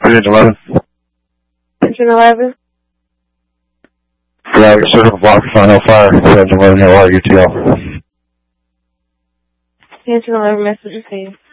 Engine 11. Engine 11. Yeah, your circle block, final fire, Engine 11, UTL. Engine 11, message received.